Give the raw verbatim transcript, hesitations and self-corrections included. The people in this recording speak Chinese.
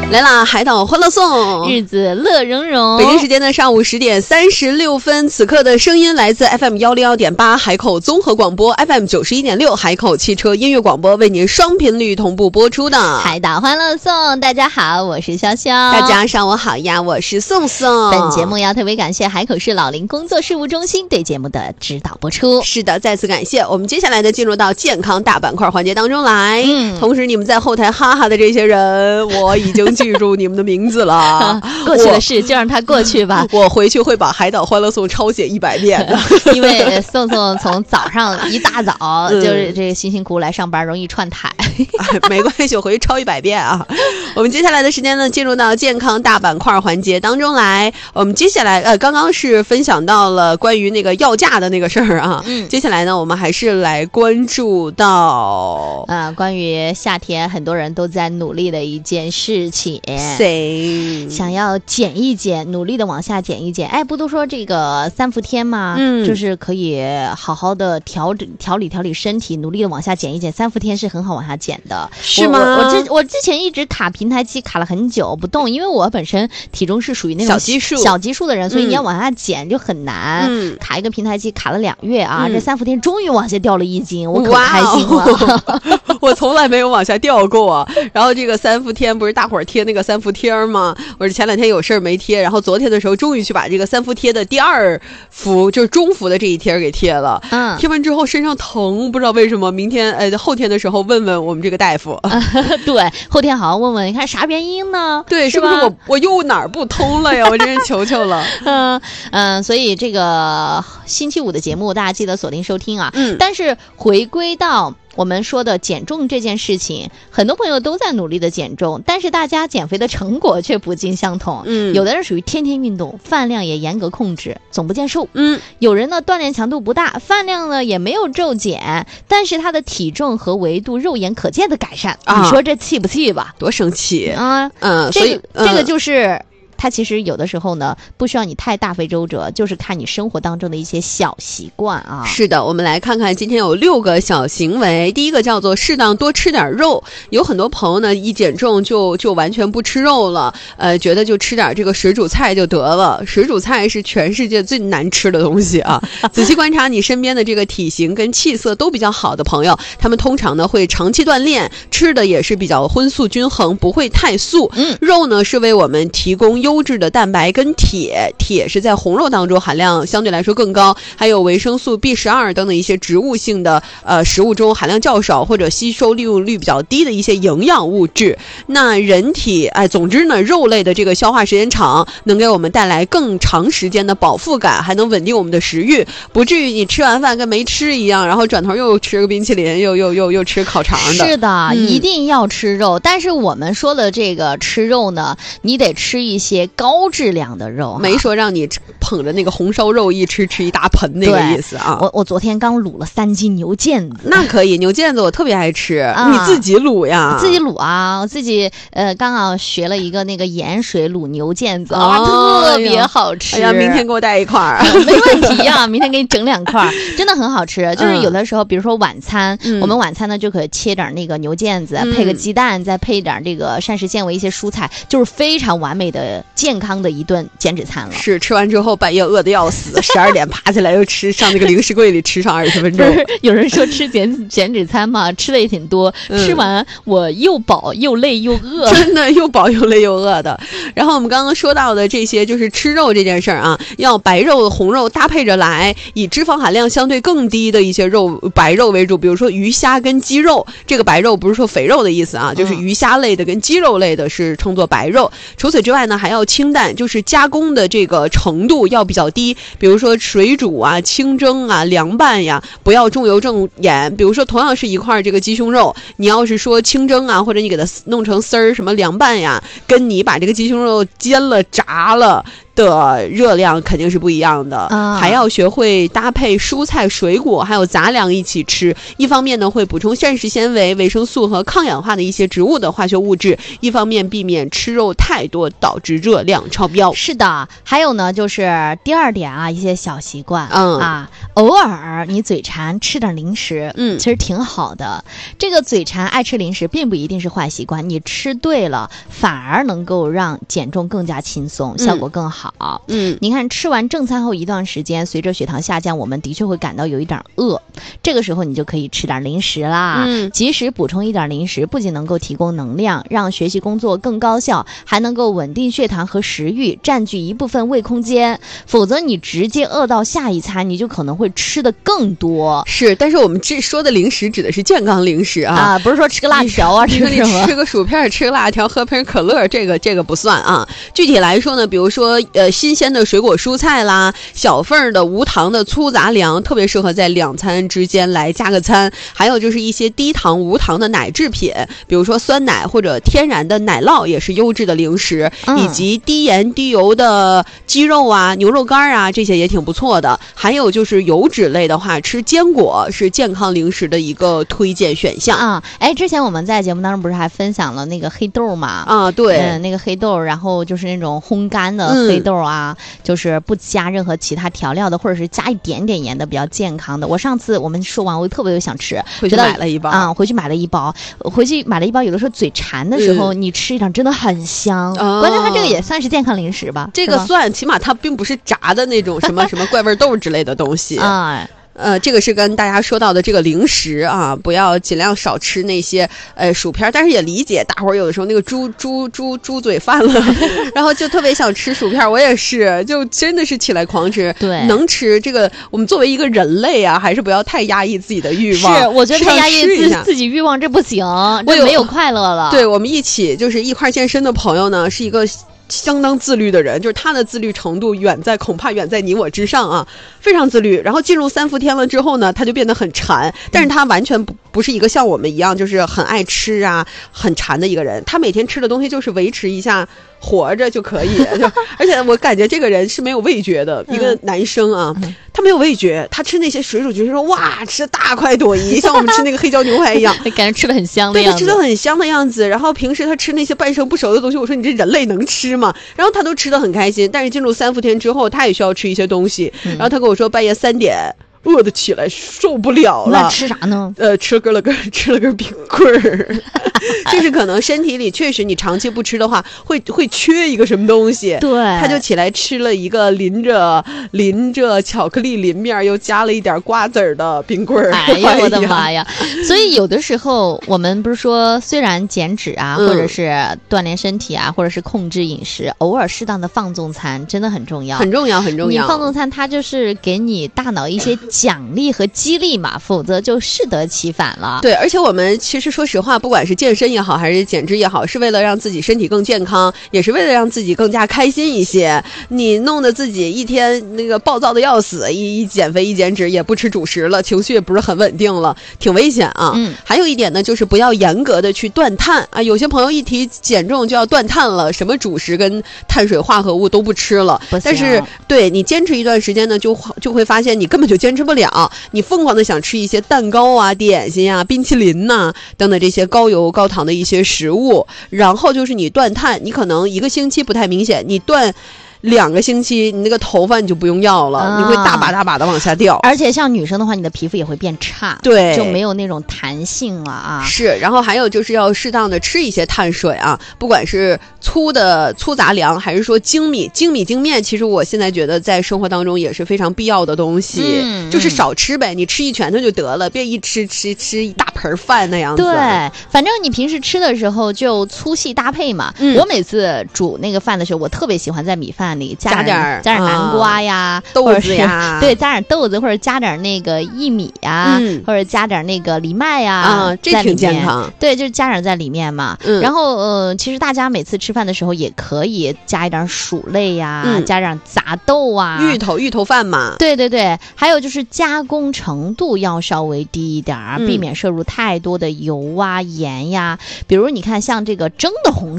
来啦，海岛欢乐颂， 日子乐融融。 北京时间的上午十点三十六分，此刻的声音来自 F M 幺零幺点八海口综合广播 F M 九十一点六海口汽车音乐广播，为您双频率同步播出的海岛欢乐颂。大家好，我是潇潇。 大家上午好呀，我是宋宋。 本节目要特别感谢海口市老龄工作事务中心对节目的指导播出。 是的，再次感谢。我们接下来呢，进入到健康大板块环节当中来。嗯，同时你们在后台哈哈的这些人，我已经记住你们的名字了。 过去的事就让它过去吧。 我回去会把海岛欢乐颂抄写一百遍的。 因为宋宋从早上一大早、嗯、就是这个辛辛苦苦来上班，容易串台。 没关系，我回去抄一百遍啊。我们接下来的时间呢，进入到健康大板块环节当中来。我们接下来呃，刚刚是分享到了关于那个要价的那个事儿啊。嗯。接下来呢，我们还是来关注到啊，关于夏天很多人都在努力的一件事情。 谁？ 想要减一减，努力的往下减一减。哎，不都说这个三伏天吗？嗯，就是可以好好的调调理调理身体，努力的往下减一减。三伏天是很好往下减的， 是吗？ 我我之我之前一直卡平台期卡了很久不动，因为我本身体重是属于那种小基数小基数的人，所以你要往下减就很难。嗯，卡一个平台期卡了两月啊，嗯、这三伏天终于往下掉了一斤，我可开心了。 我从来没有往下掉过。然后这个三伏天不是大伙儿贴那个三伏贴吗？我是前两天有事儿没贴，然后昨天的时候终于去把这个三伏贴的第二伏，就是中伏的这一贴给贴了。嗯，贴完之后身上疼，不知道为什么。明天呃后天的时候问问我们这个大夫。 呃、对，后天好好问问，你看啥原因呢？ 对，是不是我我又哪儿不通了呀？我真是求求了。 嗯嗯，所以这个星期五的节目大家记得锁定收听啊。嗯，但是回归到我们说的减重这件事情，很多朋友都在努力的减重，但是大家减肥的成果却不尽相同。嗯，有的人属于天天运动，饭量也严格控制，总不见瘦。嗯，有人呢锻炼强度不大，饭量呢也没有骤减，但是他的体重和维度肉眼可见的改善。啊、你说这气不气吧？ 多生气啊！嗯， 所以、 这个、嗯、这个就是。它其实有的时候呢，不需要你太大费周折，就是看你生活当中的一些小习惯啊。 是的，我们来看看今天有六个小行为。第一个叫做适当多吃点肉。有很多朋友呢，一减重就就完全不吃肉了，呃，觉得就吃点这个水煮菜就得了。水煮菜是全世界最难吃的东西啊！仔细观察你身边的这个体型跟气色都比较好的朋友，他们通常呢会长期锻炼，吃的也是比较荤素均衡，不会太素。嗯，肉呢是为我们提供优优质的蛋白跟铁，铁是在红肉当中含量相对来说更高，还有维生素 B 十二 等等一些植物性的呃食物中含量较少或者吸收利用率比较低的一些营养物质。那人体哎，总之呢，肉类的这个消化时间长，能给我们带来更长时间的饱腹感，还能稳定我们的食欲，不至于你吃完饭跟没吃一样，然后转头又吃个冰淇淋，又又又又吃烤肠的。 是的、嗯，一定要吃肉。但是我们说的这个吃肉呢，你得吃一些高质量的肉， 没说让你捧着那个红烧肉一吃吃一大盆那个意思啊。 我我昨天刚卤了三斤牛腱子， 那可以，牛腱子我特别爱吃。啊、你自己卤呀？ 自己卤啊，我自己呃刚好学了一个那个盐水卤牛腱子，啊、哦，特别好吃。 哎呀，明天给我带一块儿， 没问题呀、啊，明天给你整两块，真的很好吃。就是有的时候，比如说晚餐，嗯、我们晚餐呢就可以切点那个牛腱子，嗯、配个鸡蛋，再配一点这个膳食纤维一些蔬菜，就是非常完美的健康的一顿减脂餐了。 是吃完之后半夜饿得要死，十二点爬起来又吃上那个零食柜里吃上二十分钟。 有人说吃减减脂餐嘛，吃的也挺多，嗯、吃完我又饱又累又饿， 真的又饱又累又饿的。然后我们刚刚说到的这些，就是吃肉这件事儿啊，要白肉红肉搭配着来，以脂肪含量相对更低的一些肉白肉为主，比如说鱼虾跟鸡肉。这个白肉不是说肥肉的意思啊，就是鱼虾类的跟鸡肉类的是称作白肉。除此之外呢，还要清淡，就是加工的这个程度要比较低，比如说水煮啊、清蒸啊、凉拌呀，不要重油重盐。比如说同样是一块这个鸡胸肉，你要是说清蒸啊，或者你给它弄成丝儿什么凉拌呀，跟你把这个鸡胸肉煎了炸了的热量肯定是不一样的， 啊、 还要学会搭配蔬菜水果还有杂粮一起吃，一方面呢会补充膳食纤维、维生素和抗氧化的一些植物的化学物质，一方面避免吃肉太多导致热量超标。 是的，还有呢就是第二点啊，一些小习惯， 嗯啊，偶尔你嘴馋吃点零食， 嗯， 其实挺好的。这个嘴馋爱吃零食并不一定是坏习惯，你吃对了反而能够让减重更加轻松，效果更好。 嗯， 你看吃完正餐后一段时间，随着血糖下降，我们的确会感到有一点饿，这个时候你就可以吃点零食啦。 嗯， 及时补充一点零食，不仅能够提供能量，让学习工作更高效，还能够稳定血糖和食欲，占据一部分胃空间。否则你直接饿到下一餐，你就可能会吃的更多。 是，但是我们这说的零食指的是健康零食啊， 啊，不是说吃个辣条啊，吃个什么， 吃个薯片，吃个辣条，喝瓶可乐，这个这个不算啊。具体来说呢，比如说呃新鲜的水果蔬菜啦，小份的无糖的粗杂粮，特别适合在两餐之间来加个餐。还有就是一些低糖无糖的奶制品，比如说酸奶或者天然的奶酪也是优质的零食， 嗯、 以及低盐低油的鸡肉啊、牛肉干啊，这些也挺不错的。还有就是油脂类的话，吃坚果是健康零食的一个推荐选项啊。哎，之前我们在节目当中不是还分享了那个黑豆嘛？ 啊，对， 嗯，那个黑豆，然后就是那种烘干的黑豆啊，嗯、就是不加任何其他调料的，或者是加一点点盐的，比较健康的。我上次我们说完，我特别想吃， 回去买了一包啊、嗯，回去买了一包，回去买了一包。有的时候嘴馋的时候，嗯、你吃一点真的很香。哦、关键它这个也算是健康零食吧？ 这个算，起码它并不是炸的那种什么什么怪味豆之类的东西啊。 呃，这个是跟大家说到的这个零食啊，不要尽量少吃那些呃薯片，但是也理解大伙儿有的时候那个猪猪猪猪嘴犯了，然后就特别想吃薯片，我也是，就真的是起来狂吃。 对， 能吃这个，我们作为一个人类啊，还是不要太压抑自己的欲望。 是，我觉得太压抑自自己欲望这不行，这没有快乐了。 对，我们一起就是一块健身的朋友呢，是一个相当自律的人，就是他的自律程度远在恐怕远在你我之上啊，非常自律。然后进入三伏天了之后呢，他就变得很馋，但是他完全不不是一个像我们一样就是很爱吃啊很馋的一个人，他每天吃的东西就是维持一下活着就可以，就而且我感觉这个人是没有味觉的、嗯、一个男生啊、嗯、他没有味觉，他吃那些水煮就是说哇吃大快朵颐，像我们吃那个黑椒牛排一样感觉吃的很香的样子， 对，他吃的很香的样子。然后平时他吃那些半生不熟的东西，我说你这人类能吃吗？然后他都吃得很开心，但是进入三伏天之后他也需要吃一些东西、嗯、然后他跟我说半夜三点饿得起来受不了了， 那吃啥呢？ 呃，吃了根了根吃了根冰棍儿，就是可能身体里确实你长期不吃的话，会会缺一个什么东西。 对， 他就起来吃了一个淋着淋着巧克力淋面又加了一点瓜子儿的冰棍儿。 哎呀，我的妈呀！所以有的时候我们不是说，虽然减脂啊， 嗯、 或者是锻炼身体啊，或者是控制饮食，偶尔适当的放纵餐真的很重要， 很重要，很重要。 你放纵餐，它就是给你大脑一些奖励和激励嘛，否则就适得其反了。 对，而且我们其实说实话，不管是健身也好，还是减脂也好，是为了让自己身体更健康，也是为了让自己更加开心一些。你弄得自己一天那个暴躁的要死，一一减肥一减脂也不吃主食了，情绪也不是很稳定了，挺危险啊。 嗯， 还有一点呢，就是不要严格的去断碳啊。有些朋友一提减重就要断碳了，什么主食跟碳水化合物都不吃了。但是对你坚持一段时间呢，就就会发现你根本就坚持不了。你疯狂的想吃一些蛋糕啊、点心啊、冰淇淋呐、啊、等等这些高油高糖的一些食物，然后就是你断碳，你可能一个星期不太明显，你断两个星期，你那个头发你就不用要了、啊、你会大把大把的往下掉。 而且像女生的话，你的皮肤也会变差， 对， 就没有那种弹性了啊。 是，然后还有就是要适当的吃一些碳水啊，不管是粗的粗杂粮还是说精米精米精面，其实我现在觉得在生活当中也是非常必要的东西、嗯、就是少吃呗，你吃一拳头就得了，别一吃吃吃一大盆饭那样子。 对，反正你平时吃的时候就粗细搭配嘛、嗯、我每次煮那个饭的时候，我特别喜欢在米饭里加点加点南瓜呀、啊、 豆子呀， 对，加点豆子或者加点那个薏米呀、嗯、或者加点那个藜麦呀啊，这挺健康。 对，就是加点在里面嘛、嗯、然后呃其实大家每次吃饭的时候也可以加一点薯类呀、嗯、加点杂豆啊， 芋头芋头饭嘛。 对对对，还有就是加工程度要稍微低一点、嗯、避免摄入太多的油啊盐呀。比如你看像这个蒸的红